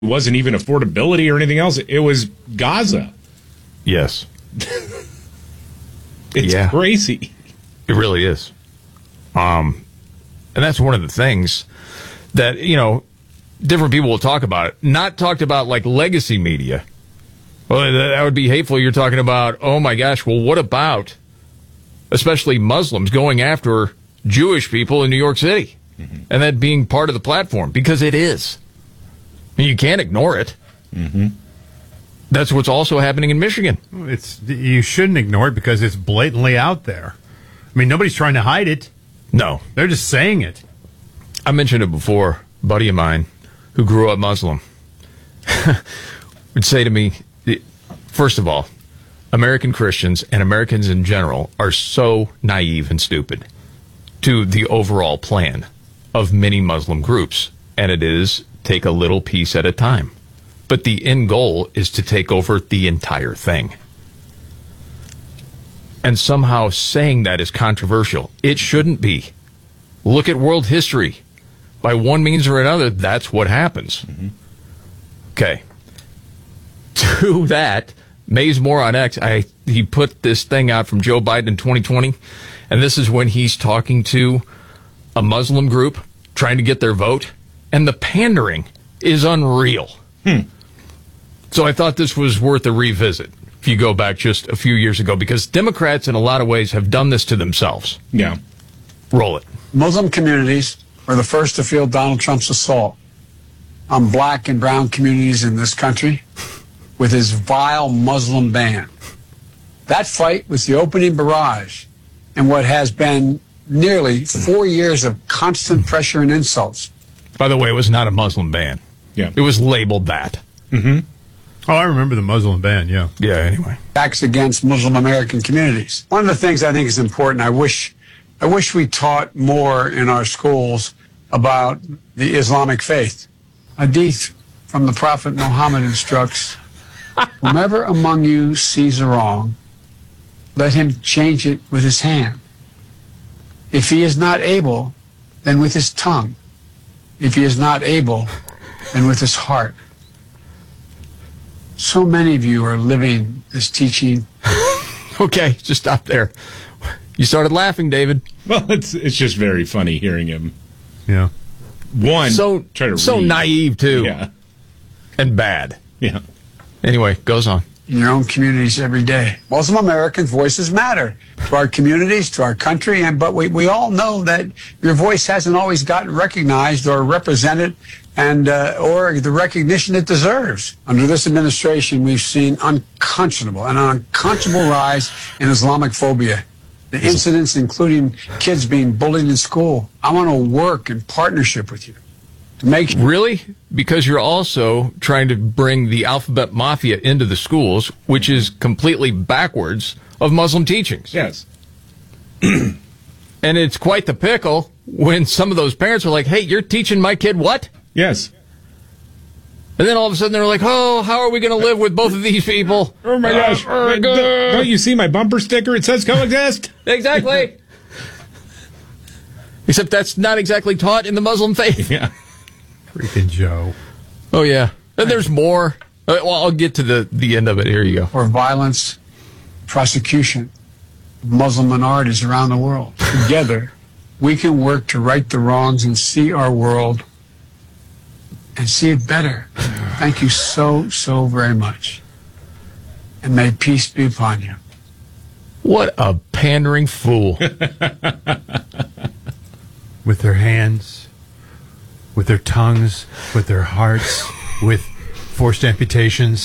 wasn't even affordability or anything else. It was Gaza. Yes. It's crazy. It really is. And that's one of the things that, different people will talk about it. Not talked about like legacy media. Well, that would be hateful. You're talking about, oh my gosh, well, what about especially Muslims going after Jewish people in New York City? Mm-hmm. And that being part of the platform, because it is. And you can't ignore it. Mm-hmm. That's what's also happening in Michigan. You shouldn't ignore it because it's blatantly out there. I mean, nobody's trying to hide it. No. They're just saying it. I mentioned it before. A buddy of mine who grew up Muslim would say to me, first of all, American Christians and Americans in general are so naive and stupid to the overall plan of many Muslim groups. And it is take a little piece at a time. But the end goal is to take over the entire thing. And somehow saying that is controversial. It shouldn't be. Look at world history. By one means or another, that's what happens. Mm-hmm. Okay. To that, Mays Moore on X, he put this thing out from Joe Biden in 2020, and this is when he's talking to a Muslim group trying to get their vote, and the pandering is unreal. So I thought this was worth a revisit if you go back just a few years ago, because Democrats in a lot of ways have done this to themselves. Yeah. Roll it. Muslim communities were the first to feel Donald Trump's assault on black and brown communities in this country with his vile Muslim ban. That fight was the opening barrage in what has been nearly 4 years of constant pressure and insults. By the way, it was not a Muslim ban. Yeah. It was labeled that. Mm-hmm. Oh, I remember the Muslim ban, yeah. Yeah, anyway. Acts against Muslim American communities. One of the things I think is important, I wish we taught more in our schools about the Islamic faith. Hadith from the Prophet Muhammad instructs, whomever among you sees a wrong, let him change it with his hand. If he is not able, then with his tongue. If he is not able, then with his heart. So many of you are living this teaching. Okay, just stop there. You started laughing, David. Well, it's just very funny hearing him. Yeah. So naive, too. Yeah. And bad. Yeah. Anyway, goes on. In your own communities every day. Muslim Americans' voices matter to our communities, to our country, but we all know that your voice hasn't always gotten recognized or represented and or the recognition it deserves. Under this administration, we've seen an unconscionable rise in Islamophobia. The incidents, including kids being bullied in school. I want to work in partnership with you to make... Really? Because you're also trying to bring the alphabet mafia into the schools, which is completely backwards of Muslim teachings. Yes. And it's quite the pickle when some of those parents are like, hey, you're teaching my kid what? Yes. And then all of a sudden they're like, oh, how are we going to live with both of these people? Oh, my gosh. Don't you see my bumper sticker? It says coexist. Exactly. Except that's not exactly taught in the Muslim faith. Yeah. Freaking Joe. Oh, yeah. And there's more. Well, I'll get to the end of it. Here you go. Or violence, prosecution of Muslim minorities around the world. Together, we can work to right the wrongs and see our world and see it better. Thank you so, so very much. And may peace be upon you. What a pandering fool. With their hands, with their tongues, with their hearts, with forced amputations.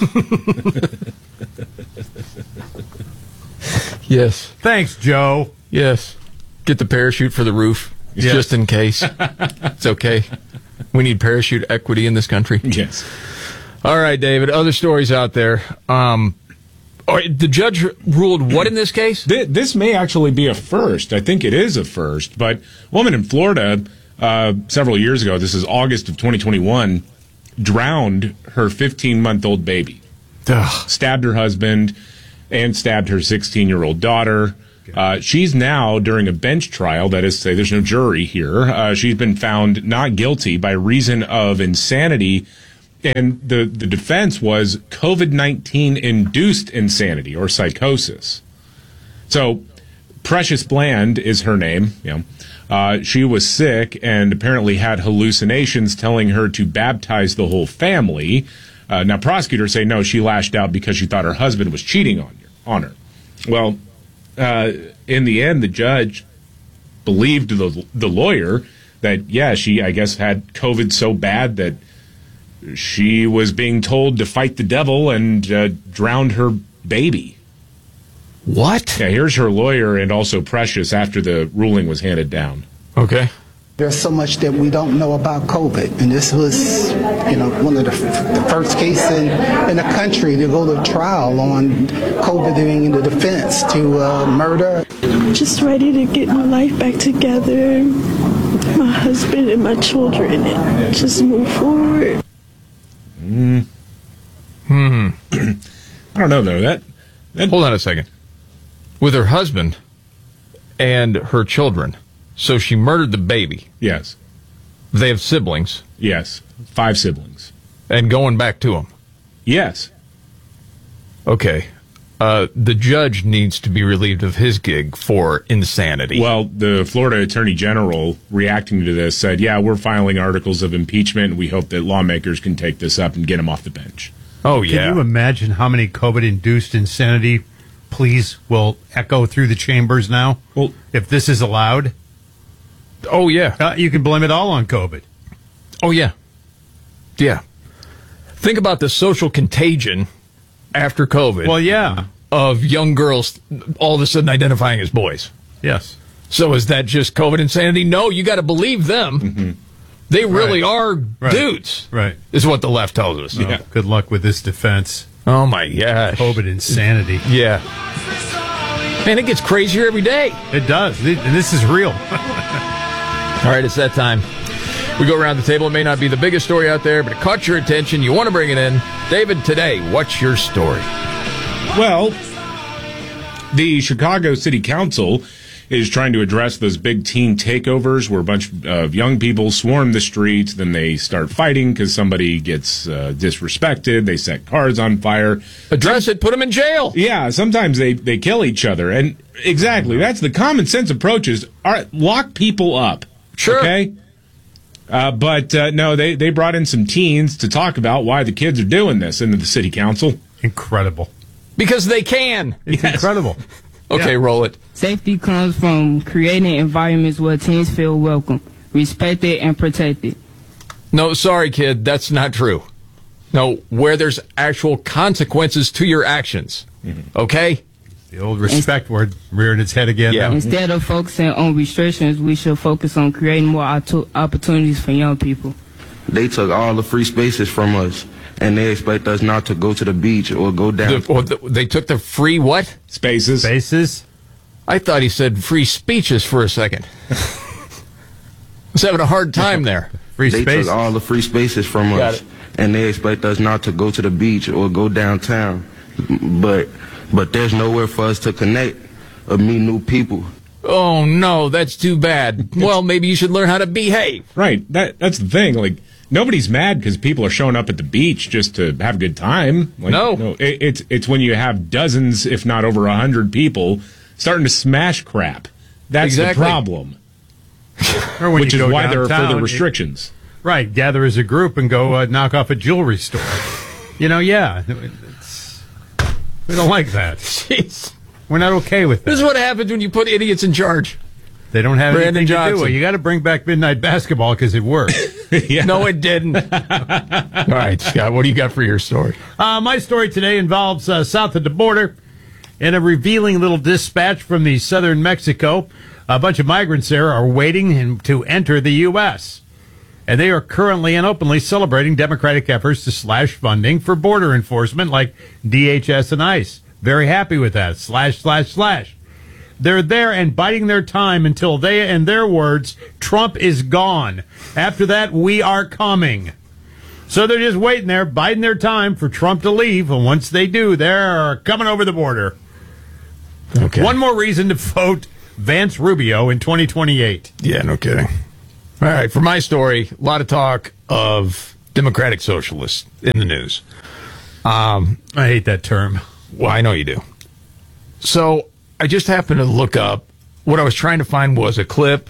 Yes. Thanks, Joe. Yes. Get the parachute for the roof, just in case. It's okay. We need parachute equity in this country. Yes. All right, David. Other stories out there. The judge ruled what in this case? This may actually be a first. I think it is a first. But a woman in Florida several years ago, this is August of 2021, drowned her 15-month-old baby. Ugh. Stabbed her husband and stabbed her 16-year-old daughter. She's now, during a bench trial, that is to say there's no jury here, she's been found not guilty by reason of insanity And the defense was COVID-19 induced insanity or psychosis. So Precious Bland is her name. She was sick and apparently had hallucinations telling her to baptize the whole family. Now, prosecutors say no, she lashed out because she thought her husband was cheating on her. Well, in the end, the judge believed the lawyer that, yeah, she, I guess, had COVID so bad that she was being told to fight the devil and drowned her baby. What? Yeah, here's her lawyer and also Precious after the ruling was handed down. Okay. There's so much that we don't know about COVID, and this was, one of the first cases in the country to go to trial on COVID being in the defense to murder. Just ready to get my life back together, my husband and my children, and just move forward. I don't know though. That Hold on a second. With her husband and her children. So she murdered the baby. yes, They have siblings. yes, 5 siblings. And going back to them. Yes. Okay. The judge needs to be relieved of his gig for insanity. Well, the Florida Attorney General, reacting to this, said, yeah, we're filing articles of impeachment, and we hope that lawmakers can take this up and get him off the bench. Oh, yeah. Can you imagine how many COVID-induced insanity pleas will echo through the chambers now? Well, If this is allowed, Oh, yeah. you can blame it all on COVID. Oh, yeah. Yeah. Think about the social contagion after COVID Well, yeah. of young girls all of a sudden identifying as boys. Yes. So is that just COVID insanity? No, you got to believe them. Mm-hmm. They really are Right. dudes, Right. is what the left tells us. Oh, good luck with this defense. Oh, my gosh. COVID insanity. Yeah. Man, it gets crazier every day. It does. And this is real. All right, it's that time. We go around the table. It may not be the biggest story out there, but it caught your attention. You want to bring it in. David, today, what's your story? well, the Chicago City Council is trying to address those big teen takeovers where a bunch of young people swarm the streets, then they start fighting because somebody gets disrespected, they set cars on fire. Address it, put them in jail. Yeah, sometimes they kill each other. And exactly, that's the common sense approach is lock people up. Sure. Okay? But no, they brought in some teens to talk about why the kids are doing this into the city council. Incredible. Because they can. It's incredible. Okay, Yeah. roll it. Safety comes from creating environments where teens feel welcome, respected, and protected. No, sorry, kid. That's not true. No, where there's actual consequences to your actions. Okay? The old respect word reared its head again. Yeah. now. Instead of focusing on restrictions, we should focus on creating more opportunities for young people. They took all the free spaces from us, and they expect us not to go to the beach or go down. They took the free what? Spaces. Faces. I thought he said free speeches for a second. I was having a hard time there. Free They space. took all the free spaces from Got us, it. and they expect us not to go to the beach or go downtown. But there's nowhere for us to connect or meet new people. Oh, no, that's too bad. Well, maybe you should learn how to behave. Right. That's the thing. Like, nobody's mad because people are showing up at the beach just to have a good time. Like, No. It's when you have dozens, if not over 100 people starting to smash crap. That's Exactly. the problem. Or when Which you is go why there are downtown, further restrictions. Right. Gather as a group and go knock off a jewelry store. Yeah. We don't like that. Jeez. We're not okay with This is that. what happens when you put idiots in charge. They don't have Brandon anything to do Johnson. with it. You got to bring back midnight basketball because it worked. Yeah. No, it didn't. All right, Scott, what do you got for your story? My story today involves south of the border. In a revealing little dispatch from the southern Mexico, a bunch of migrants there are waiting to enter the U.S. And they are currently and openly celebrating Democratic efforts to slash funding for border enforcement like DHS and ICE. Very happy with that. Slash. They're there and biding their time until they, in their words, Trump is gone. After that, we are coming. So they're just waiting there, biding their time for Trump to leave. And once they do, they're coming over the border. Okay. One more reason to vote Vance Rubio in 2028. Yeah, no kidding. All right, for my story, a lot of talk of Democratic socialists in the news. I hate that term. Well, I know you do. So I just happened to look up. What I was trying to find was a clip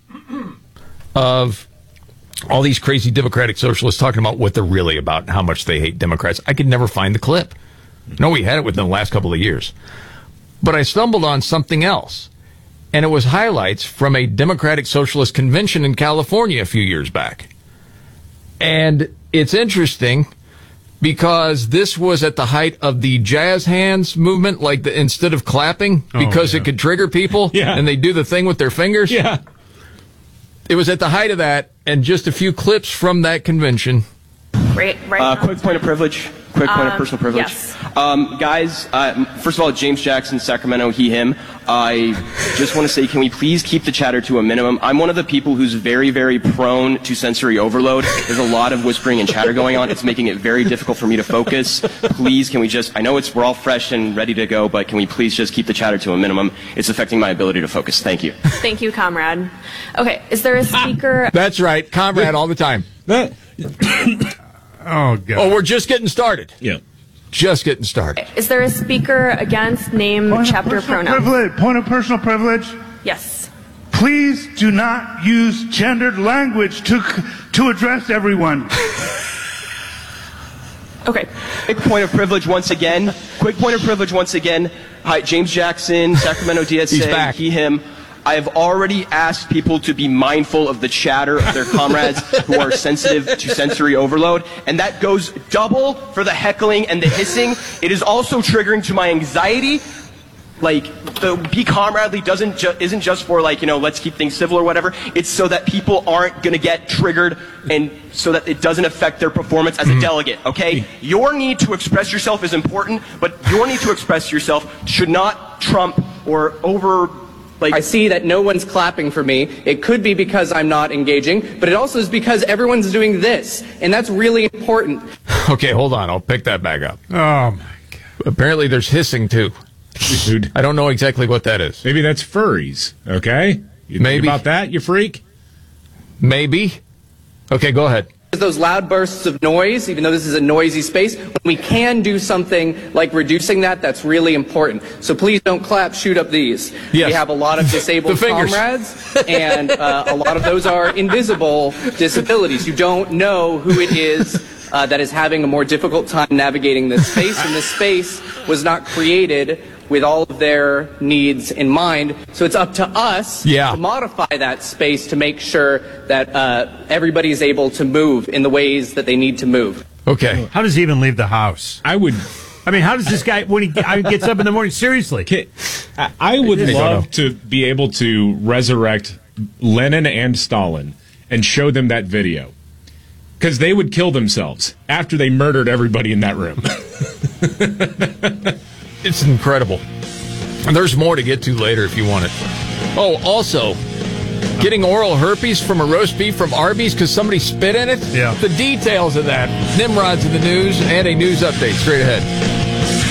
of all these crazy Democratic socialists talking about what they're really about and how much they hate Democrats. I could never find the clip. No, we had it within the last couple of years. But I stumbled on something else. And it was highlights from a Democratic Socialist convention in California a few years back. And it's interesting because this was at the height of the jazz hands movement, like instead of clapping, because it could trigger people, and they do the thing with their fingers. Yeah. It was at the height of that, and just a few clips from that convention. Quick point of privilege. Quick point of personal privilege. Yes. Guys, first of all, James Jackson, Sacramento, he, him. I just want to say, can we please keep the chatter to a minimum? I'm one of the people who's very, very prone to sensory overload. There's a lot of whispering and chatter going on. It's making it very difficult for me to focus. Please, can we just, I know we're all fresh and ready to go, but can we please just keep the chatter to a minimum? It's affecting my ability to focus. Thank you. Thank you, comrade. Okay, is there a speaker? That's right, comrade all the time. Oh, God. Oh, we're just getting started. Yeah. Just getting started. Is there a speaker against name, chapter, pronoun? Point of personal privilege. Yes. Please do not use gendered language to address everyone. Okay. Quick point of privilege once again. Hi, James Jackson, Sacramento DSA. He's back. He, him. I have already asked people to be mindful of the chatter of their comrades who are sensitive to sensory overload, and that goes double for the heckling and the hissing. It is also triggering to my anxiety. Like, the be comradely isn't just for, like, let's keep things civil or whatever. It's so that people aren't going to get triggered and so that it doesn't affect their performance as a delegate, okay? Your need to express yourself is important, but your need to express yourself should not trump or I see that no one's clapping for me. It could be because I'm not engaging, but it also is because everyone's doing this, and that's really important. Okay, hold on. I'll pick that back up. Oh, my God. Apparently there's hissing, too. Dude. I don't know exactly what that is. Maybe that's furries, okay? You think Maybe. about that, you freak? Maybe. Okay, go ahead. Those loud bursts of noise, even though this is a noisy space, when we can do something like reducing that, that's really important. So please don't clap, shoot up these. Yes. We have a lot of disabled comrades, and a lot of those are invisible disabilities. You don't know who it is that is having a more difficult time navigating this space, and this space was not created with all of their needs in mind. So it's up to us to modify that space to make sure that everybody is able to move in the ways that they need to move. Okay. How does he even leave the house? I mean, how does this guy, when he gets up in the morning, seriously? I would love to be able to resurrect Lenin and Stalin and show them that video. Because they would kill themselves after they murdered everybody in that room. It's incredible. And there's more to get to later if you want it. Oh, also, getting oral herpes from a roast beef from Arby's because somebody spit in it? Yeah. The details of that. Nimrod's in the news and a news update straight ahead.